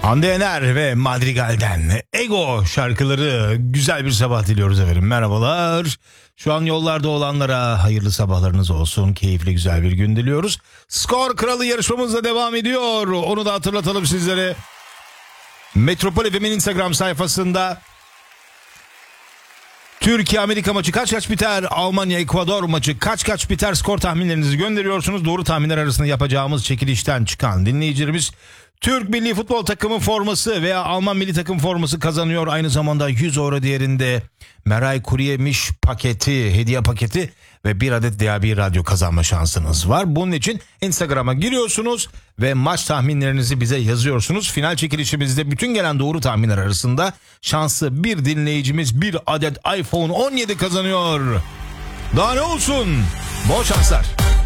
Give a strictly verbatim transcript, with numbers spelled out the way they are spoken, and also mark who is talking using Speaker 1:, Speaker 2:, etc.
Speaker 1: Hande Yener ve Madrigal'den Ego şarkıları, güzel bir sabah diliyoruz efendim. Merhabalar. Şu an yollarda olanlara hayırlı sabahlarınız olsun. Keyifli güzel bir gün diliyoruz. Skor Kralı yarışmamız da devam ediyor. Onu da hatırlatalım sizlere. Metropol F M'in Instagram sayfasında Türkiye-Amerika maçı kaç kaç biter? Almanya-Ekvador maçı kaç kaç biter? Skor tahminlerinizi gönderiyorsunuz. Doğru tahminler arasında yapacağımız çekilişten çıkan dinleyicilerimiz Türk Milli Futbol Takımı forması veya Alman Milli Takım forması kazanıyor. Aynı zamanda yüz euro değerinde Meray Kuruyemiş paketi, hediye paketi ve bir adet D A B radyo kazanma şansınız var. Bunun için Instagram'a giriyorsunuz ve maç tahminlerinizi bize yazıyorsunuz. Final çekilişimizde bütün gelen doğru tahminler arasında şanslı bir dinleyicimiz bir adet iPhone on yedi kazanıyor. Daha ne olsun? Bol şanslar.